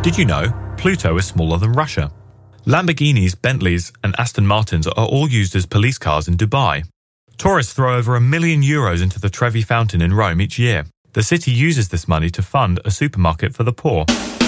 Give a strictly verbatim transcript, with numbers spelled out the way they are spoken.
Did you know Pluto is smaller than Russia? Lamborghinis, Bentleys and Aston Martins are all used as police cars in Dubai. Tourists throw over a million euros into the Trevi Fountain in Rome each year. The city uses this money to fund a supermarket for the poor.